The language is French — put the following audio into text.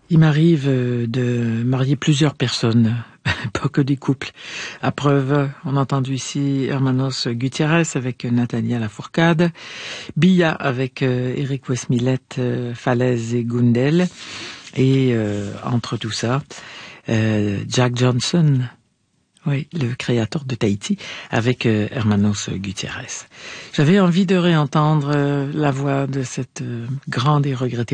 Il m'arrive de marier plusieurs personnes, pas que des couples. À preuve, on a entendu ici Hermanos Gutiérrez avec Natalia Lafourcade, Bia avec Eric Westmillet, Falaise et Gundel, et entre tout ça, Jack Johnson, oui, le créateur de Tahiti, avec Hermanos Gutiérrez. J'avais envie de réentendre la voix de cette grande et regrettée